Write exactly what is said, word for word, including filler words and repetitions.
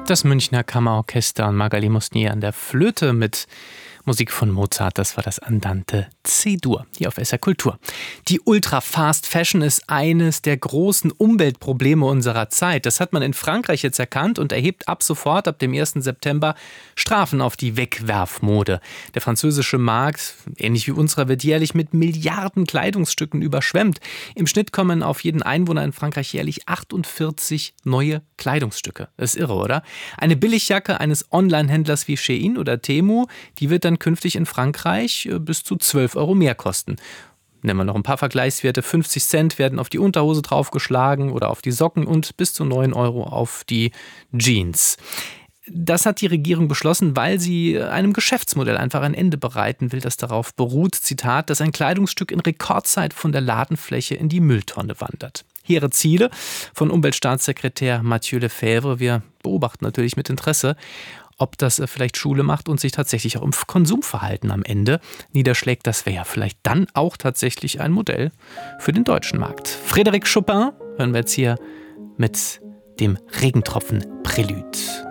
Das Münchner Kammerorchester und Magali Musnier an der Flöte mit Musik von Mozart. Das war das Andante C-Dur hier auf S R Kultur. Die Ultra-Fast Fashion ist eines der großen Umweltprobleme unserer Zeit. Das hat man in Frankreich jetzt erkannt und erhebt ab sofort, ab dem ersten September, Strafen auf die Wegwerfmode. Der französische Markt, ähnlich wie unserer, wird jährlich mit Milliarden Kleidungsstücken überschwemmt. Im Schnitt kommen auf jeden Einwohner in Frankreich jährlich achtundvierzig neue Kleidungsstücke. Das ist irre, oder? Eine Billigjacke eines Online-Händlers wie Shein oder Temu, die wird dann künftig in Frankreich bis zu zwölf Euro mehr kosten. Nehmen wir noch ein paar Vergleichswerte. fünfzig Cent werden auf die Unterhose draufgeschlagen oder auf die Socken und bis zu neun Euro auf die Jeans. Das hat die Regierung beschlossen, weil sie einem Geschäftsmodell einfach ein Ende bereiten will, das darauf beruht, Zitat, dass ein Kleidungsstück in Rekordzeit von der Ladenfläche in die Mülltonne wandert. Hehre Ziele von Umweltstaatssekretär Mathieu Lefebvre. Wir beobachten natürlich mit Interesse, ob das vielleicht Schule macht und sich tatsächlich auch im Konsumverhalten am Ende niederschlägt. Das wäre ja vielleicht dann auch tatsächlich ein Modell für den deutschen Markt. Frédéric Chopin hören wir jetzt hier mit dem Regentropfen-Prälude.